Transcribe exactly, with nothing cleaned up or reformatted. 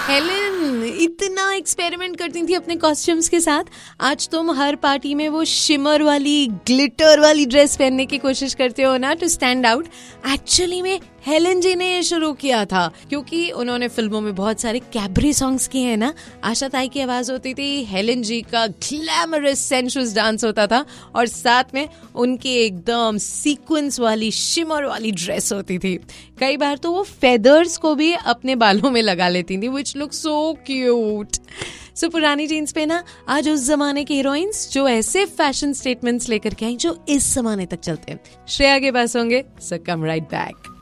Helen इतना experiment करती थी अपने कॉस्ट्यूम्स के साथ, आज तुम हर पार्टी में वो शिमर वाली ग्लिटर वाली ड्रेस पहनने की कोशिश करते हो ना टू स्टैंड आउट। एक्चुअली में हेलन जी ने ये शुरू किया था क्योंकि उन्होंने फिल्मों में बहुत सारे कैबरे सॉन्ग्स किए हैं ना। आशा ताई की आवाज होती थी, हेलन जी का ग्लैमरस सेंशुअस डांस होता था और साथ में उनकी एकदम सीक्वेंस वाली शिमर वाली ड्रेस होती थी। कई बार तो वो फेदर्स को भी अपने बालों में लगा लेती थी, विच लुक सो क्यूट। सो पुरानी जीन्स पे ना आज उस जमाने के हीरोइंस जो ऐसे फैशन स्टेटमेंट्स लेकर के आई जो इस जमाने तक चलते हैं। श्रेया के पास होंगे, सो कम राइट बैक।